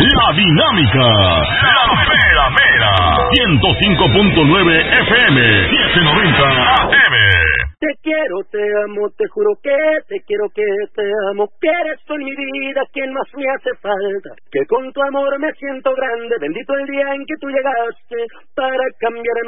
La Dinámica, La Mera Mera, 105.9 FM, 790 AM. Te quiero, te amo, te juro que te quiero, que te amo, que eres tú en mi vida quien más me hace falta, que con tu amor me siento grande, bendito el día en que tú llegaste para cambiarme